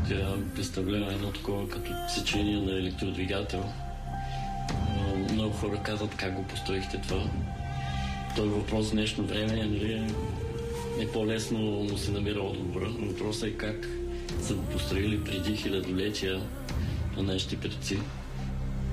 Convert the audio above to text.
представлява едно такова като сечение на електродвигател. Много хора казват как го построихте това. Той въпрос в днешно време е по-лесно му се намира отговора. Въпросът е как са го построили преди хилядолетия на нашите предци.